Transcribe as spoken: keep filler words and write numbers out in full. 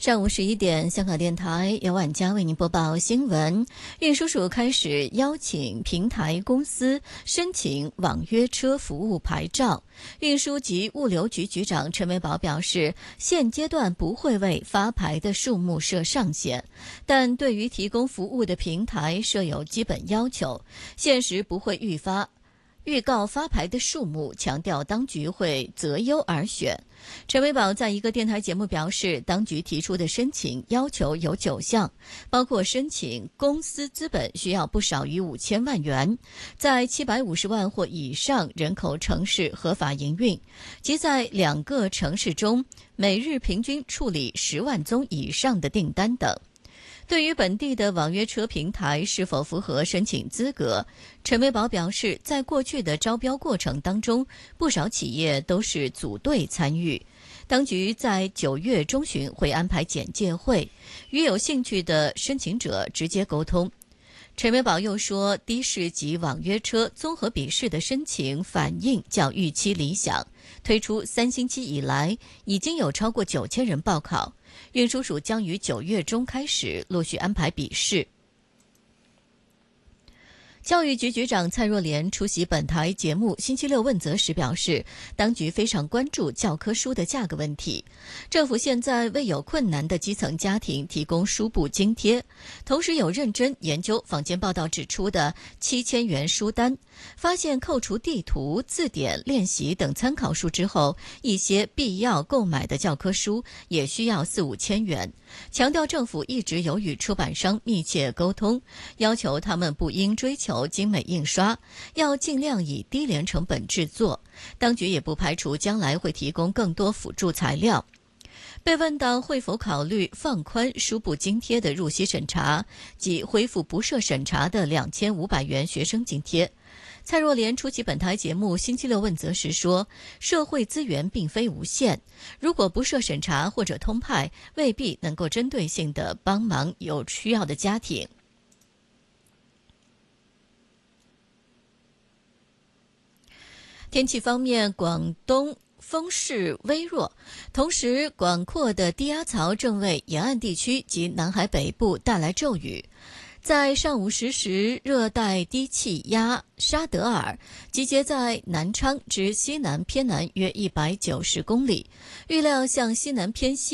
上午十一点，香港电台由晚佳为您播报新闻。运输署开始邀请平台公司申请网约车服务牌照。运输及物流局局长陈维宝表示，现阶段不会为发牌的数目设上限，但对于提供服务的平台设有基本要求，现时不会预发。预告发牌的数目，强调当局会择优而选。陈维宝在一个电台节目表示，当局提出的申请要求有九项，包括申请公司资本需要不少于五千万元，在七百五十万或以上人口城市合法营运，即在两个城市中每日平均处理十万宗以上的订单等。对于本地的网约车平台是否符合申请资格，陈维宝表示，在过去的招标过程当中，不少企业都是组队参与。当局在九月中旬会安排简介会，与有兴趣的申请者直接沟通。陈维宝又说，的士及网约车综合笔试的申请反应较预期理想，推出三星期以来，已经有超过九千人报考。运输署将于九月中开始陆续安排笔试。教育局局长蔡若莲出席本台节目星期六问责时表示，当局非常关注教科书的价格问题，政府现在为有困难的基层家庭提供书簿津贴，同时有认真研究坊间报道指出的七千元书单，发现扣除地图、字典、练习等参考书之后，一些必要购买的教科书也需要四五千元，强调政府一直有与出版商密切沟通，要求他们不应追求精美印刷，要尽量以低廉成本制作。当局也不排除将来会提供更多辅助材料。被问到会否考虑放宽书簿津贴的入息审查及恢复不设审查的两千五百元学生津贴，蔡若莲出席本台节目星期六问责时说，社会资源并非无限，如果不设审查或者通派，未必能够针对性地帮忙有需要的家庭。天气方面，广东风势微弱，同时广阔的低压槽正为沿岸地区及南海北部带来骤雨。在上午十时，热带低气压沙德尔集结在南昌至西南偏南约一百九十公里，预料向西南偏西